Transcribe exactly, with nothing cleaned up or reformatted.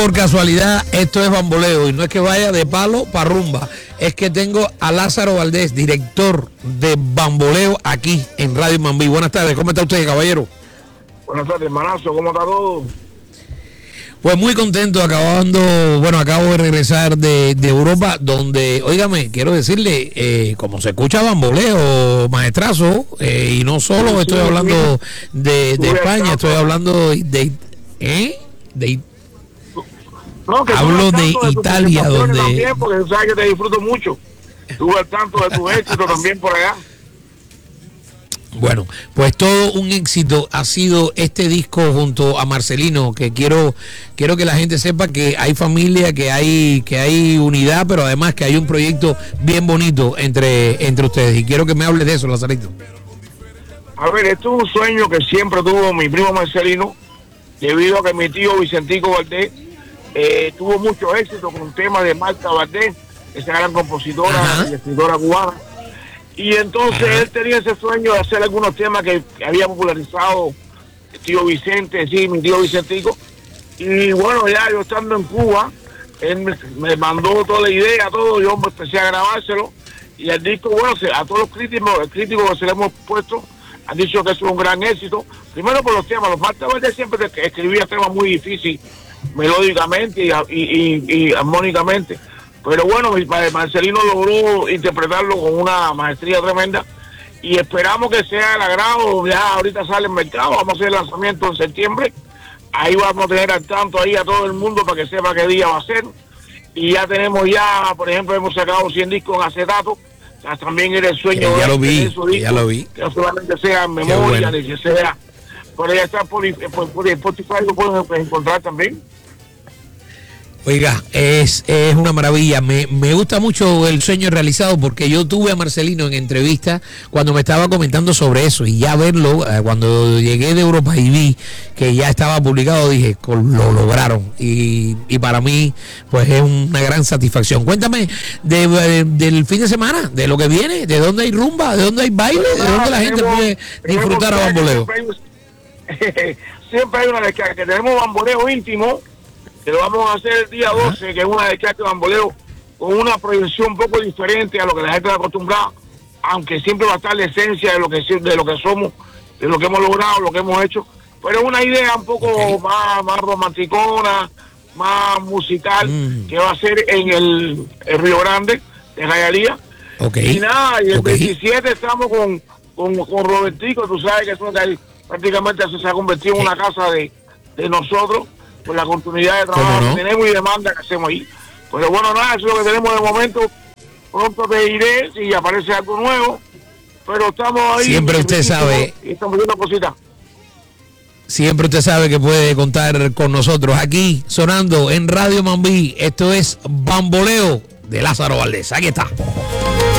Por casualidad, esto es bamboleo y no es que vaya de palo para rumba, es que tengo a Lázaro Valdés, director de Bamboleo aquí en Radio Mambí. Buenas tardes, ¿cómo está usted, caballero? Buenas tardes, hermanazo, ¿cómo está todo? Pues muy contento, acabando, bueno, acabo de regresar de, de Europa, donde, óigame, quiero decirle, eh, como se escucha bamboleo, maestrazo, eh, y no solo estoy hablando de, de España, estoy hablando de, ¿eh? de No, que hablo de, de Italia, donde también, porque tú sabes que te disfruto mucho. Tuve al tanto de tu éxito también por allá. Bueno, pues todo un éxito ha sido este disco junto a Marcelino, que quiero quiero que la gente sepa que hay familia, que hay que hay unidad, pero además que hay un proyecto bien bonito entre entre ustedes, y quiero que me hables de eso, Lazarito. A ver, esto es un sueño que siempre tuvo mi primo Marcelino, debido a que mi tío Vicentico Valdés eh, tuvo mucho éxito con un tema de Marta Valdés, esa gran compositora y escritora cubana. Y entonces Ajá. él tenía ese sueño de hacer algunos temas que, que había popularizado el tío Vicente, sí, mi tío Vicentico. Y bueno, ya yo estando en Cuba, él me, me mandó toda la idea, todo, yo me empecé a grabárselo. Y el disco, bueno, se, a todos los críticos, los críticos que se le hemos puesto, han dicho que es un gran éxito. Primero por los temas, los Marta Valdés siempre escribía temas muy difíciles, melódicamente y, y, y, y armónicamente. Pero bueno, mi padre Marcelino logró interpretarlo con una maestría tremenda y esperamos que sea el agrado. Ya ahorita sale el mercado, vamos a hacer el lanzamiento en septiembre. Ahí vamos a tener al tanto ahí a todo el mundo para que sepa qué día va a ser. Y ya tenemos ya, por ejemplo, hemos sacado cien discos en acetato. O sea, también era el sueño que ya de lo vi, discos, que ya lo vi. Que no solamente sea en memoria, bueno. ni que sea. Por allá está por, por, por Spotify, lo pueden encontrar también. Oiga, es, es una maravilla, me, me gusta mucho el sueño realizado, porque yo tuve a Marcelino en entrevista cuando me estaba comentando sobre eso, y ya verlo, eh, cuando llegué de Europa y vi que ya estaba publicado, dije, lo lograron, y, y para mí pues es una gran satisfacción. Cuéntame de, de, del fin de semana, de lo que viene, de dónde hay rumba, de dónde hay baile, de dónde la gente puede disfrutar a bamboleo. Siempre hay una descarga, que tenemos bamboleo íntimo, que lo vamos a hacer el día doce, Ajá. que es una descarga de bamboleo con una proyección un poco diferente a lo que la gente está acostumbrada, aunque siempre va a estar la esencia de lo que de lo que somos, de lo que hemos logrado, lo que hemos hecho, pero es una idea un poco okay. más, más romanticona, más musical, mm. que va a ser en el, el Río Grande de Jayalía. Okay. Y nada, y el okay. veintisiete estamos con, con, con Robertico, tú sabes que eso que prácticamente se ha convertido en una casa de, de nosotros, por la oportunidad de trabajo no? que tenemos y demanda que hacemos ahí. Pero bueno, nada, eso es lo que tenemos de momento. Pronto te diré si aparece algo nuevo, pero estamos ahí. Siempre usted sabe. Y estamos viendo cositas. Siempre usted sabe que puede contar con nosotros aquí, sonando en Radio Mambí. Esto es Bamboleo de Lázaro Valdés. Aquí está.